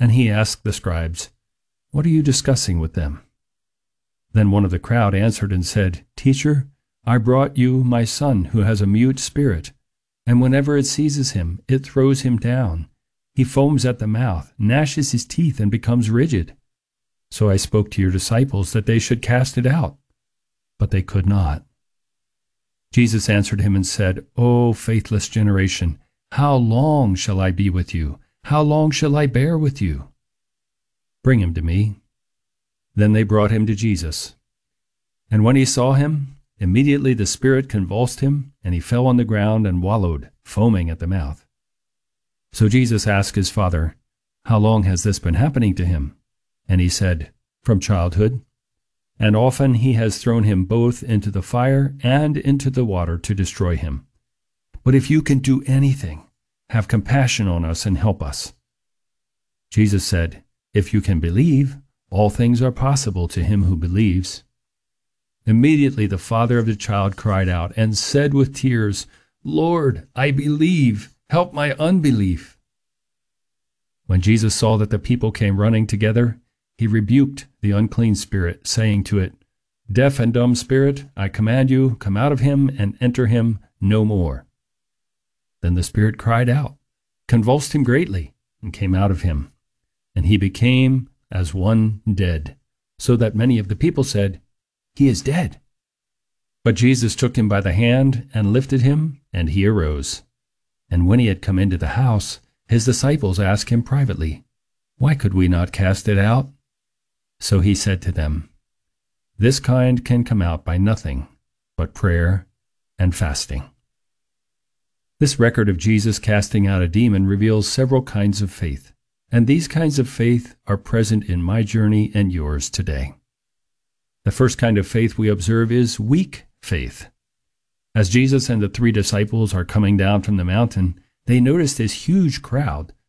And he asked the scribes, "What are you discussing with them?" Then one of the crowd answered and said, "Teacher, I brought you my son who has a mute spirit, and whenever it seizes him, it throws him down. He foams at the mouth, gnashes his teeth, and becomes rigid. So I spoke to your disciples that they should cast it out, but they could not." Jesus answered him and said, "O faithless generation, how long shall I be with you? How long shall I bear with you? Bring him to me." Then they brought him to Jesus. And when he saw him, immediately the spirit convulsed him, and he fell on the ground and wallowed, foaming at the mouth. So Jesus asked his father, "How long has this been happening to him?" And he said, "From childhood. And often he has thrown him both into the fire and into the water to destroy him. But if you can do anything, have compassion on us and help us." Jesus said, "If you can believe, all things are possible to him who believes." Immediately the father of the child cried out and said with tears, "Lord, I believe. Help my unbelief." When Jesus saw that the people came running together, he rebuked the unclean spirit, saying to it, "Deaf and dumb spirit, I command you, come out of him and enter him no more." Then the spirit cried out, convulsed him greatly, and came out of him. And he became as one dead, so that many of the people said, "He is dead." But Jesus took him by the hand and lifted him, and he arose. And when he had come into the house, his disciples asked him privately, "Why could we not cast it out?" So he said to them, "This kind can come out by nothing but prayer and fasting." This record of Jesus casting out a demon reveals several kinds of faith, and these kinds of faith are present in my journey and yours today. The first kind of faith we observe is weak faith. As Jesus and the 3 disciples are coming down from the mountain, they notice this huge crowd